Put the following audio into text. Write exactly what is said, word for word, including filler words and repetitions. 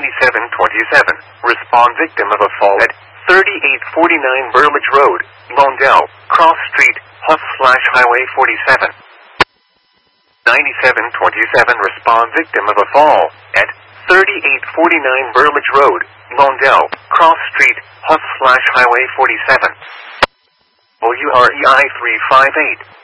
ninety-seven twenty-seven, respond victim of a fall at thirty-eight forty-nine Burlage Road, Londell, Cross Street, Huff slash Highway forty-seven. ninety-seven twenty-seven, respond victim of a fall at thirty-eight forty-nine Burlage Road, Londell, Cross Street, Huff slash Highway forty-seven. W R E I three five eight.